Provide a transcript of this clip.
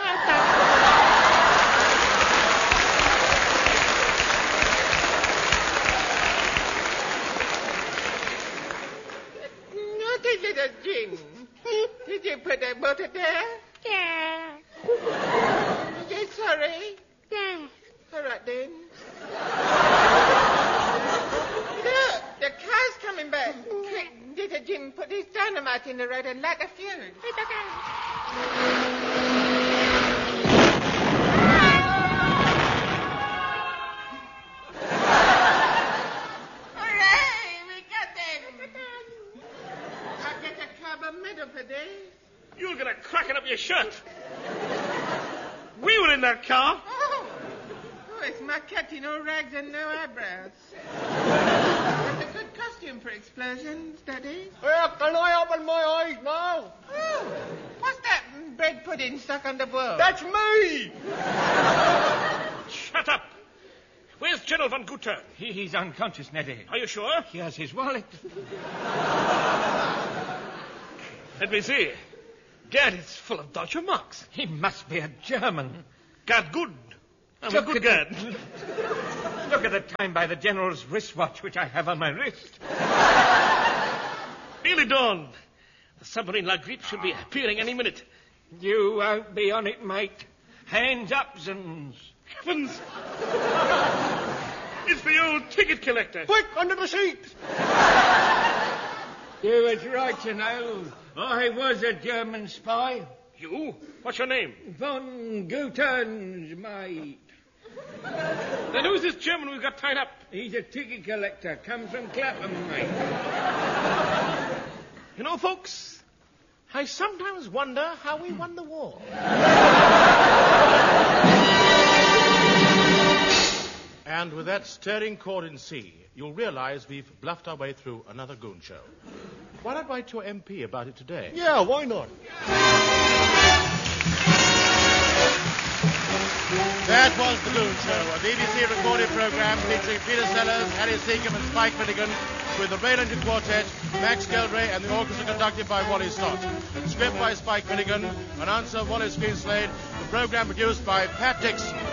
Naughty little Jim. Did you put that butter there? Yeah. You sorry? Yeah. All right, then. Look, the car's coming back. Quick, little Jim, put his dynamite in the road and light a fuse. Hooray! We got them! I'll get a carbon medal for this. You're going to crack it up your shirt. We were in that car. Oh, it's my cat in all rags and no eyebrows. That's a good costume for explosions, Daddy. Can I open my eyes now? Oh, what's that bread pudding stuck on the wall? That's me! Shut up. Where's General Van Gutern? He's unconscious, Neddy. Are you sure? He has his wallet. Let me see. Gad, it's full of Deutsche marks. He must be a German. Gad, good. I'm a good Gad. Look at the time by the General's wristwatch, which I have on my wrist. Nearly dawn. The submarine La Grippe should be appearing any minute. You won't be on it, mate. Hands up, Zins. Heavens! It's the old ticket collector. Quick, under the seat! You was right to know. I was a German spy. You? What's your name? Von Gutern's mate. Then who's this German we've got tied up? He's a ticket collector. Comes from Clapham, mate. You know, folks, I sometimes wonder how we won the war. And with that stirring chord in C, you'll realize we've bluffed our way through another goon show. Why not write to your MP about it today? Yeah, why not? That was The Goon Show, a BBC recorded program featuring Peter Sellers, Harry Seacombe and Spike Finnegan, with the Raylington Quartet, Max Geldray and the orchestra conducted by Wally Stott. Script by Spike Finnegan, announcer Wallace Greenslade, the program produced by Pat Dixon.